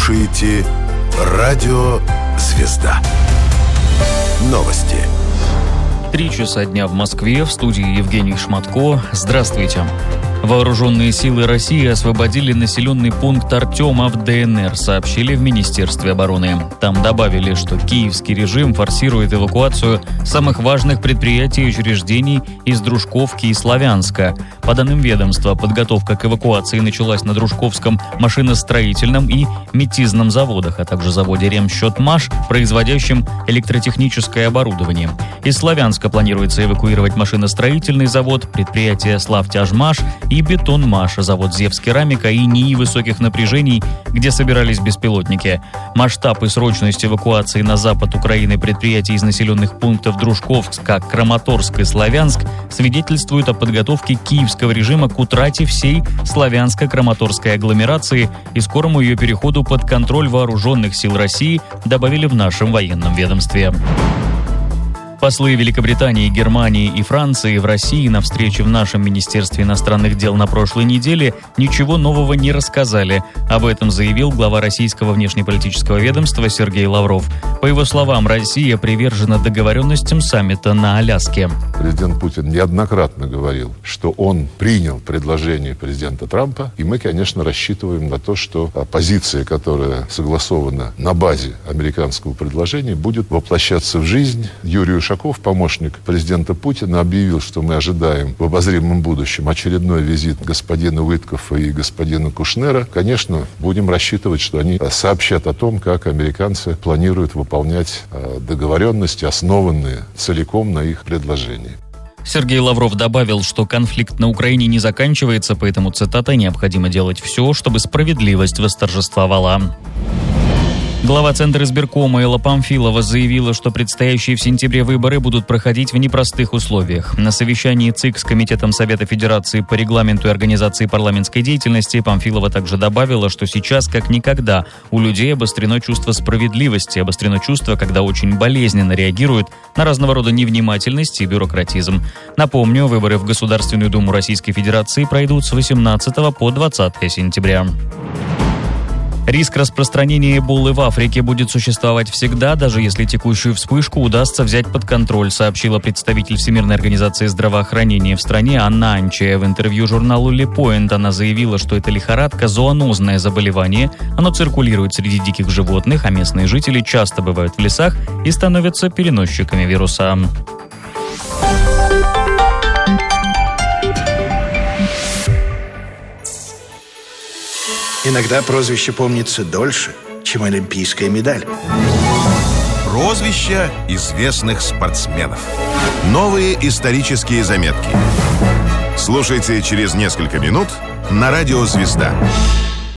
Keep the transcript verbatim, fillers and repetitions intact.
слушаете Радио «Звезда». Новости. Три часа дня в Москве. В студии Евгений Шматко. Здравствуйте. Вооруженные силы России освободили населенный пункт Артема в ДНР, сообщили в Министерстве обороны. Там добавили, что киевский режим форсирует эвакуацию самых важных предприятий и учреждений из Дружковки и Славянска. По данным ведомства, подготовка к эвакуации началась на Дружковском машиностроительном и метизном заводах, а также заводе «Ремсчетмаш», производящем электротехническое оборудование. Из Славянска планируется эвакуировать машиностроительный завод, предприятие «Славтяжмаш» и «Бетонмаш», завод «Зевскерамика» и НИИ высоких напряжений, где собирались беспилотники. Масштаб и срочность эвакуации на запад Украины предприятий из населенных пунктов Дружковска, Краматорск и Славянск свидетельствуют о подготовке киевского режима к утрате всей славянско-краматорской агломерации и скорому ее переходу под контроль вооруженных сил России, добавили в нашем военном ведомстве. Послы Великобритании, Германии и Франции в России на встрече в нашем Министерстве иностранных дел на прошлой неделе ничего нового не рассказали. Об этом заявил глава российского внешнеполитического ведомства Сергей Лавров. По его словам, Россия привержена договоренностям саммита на Аляске. Президент Путин неоднократно говорил, что он принял предложение президента Трампа, и мы, конечно, рассчитываем на то, что позиция, которая согласована на базе американского предложения, будет воплощаться в жизнь. Юрий Ушаков, помощник президента Путина, объявил, что мы ожидаем в обозримом будущем очередной визит господина Уиткофа и господина Кушнера. Конечно, будем рассчитывать, что они сообщат о том, как американцы планируют выполнять договоренности, основанные целиком на их предложении. Сергей Лавров добавил, что конфликт на Украине не заканчивается, поэтому, цитата, «необходимо делать все, чтобы справедливость восторжествовала». Глава Центра избиркома Элла Памфилова заявила, что предстоящие в сентябре выборы будут проходить в непростых условиях. На совещании ЦИК с Комитетом Совета Федерации по регламенту и организации парламентской деятельности Памфилова также добавила, что сейчас, как никогда, у людей обострено чувство справедливости, обострено чувство, когда очень болезненно реагируют на разного рода невнимательность и бюрократизм. Напомню, выборы в Государственную Думу Российской Федерации пройдут с восемнадцатого по двадцатое сентября. Риск распространения эболы в Африке будет существовать всегда, даже если текущую вспышку удастся взять под контроль, сообщила представитель Всемирной организации здравоохранения в стране Анна Анчия. В интервью журналу Le Point она заявила, что эта лихорадка – зоонозное заболевание. Оно циркулирует среди диких животных, а местные жители часто бывают в лесах и становятся переносчиками вируса. Иногда прозвище помнится дольше, чем олимпийская медаль. Прозвища известных спортсменов. Новые исторические заметки. Слушайте через несколько минут на Радио «Звезда».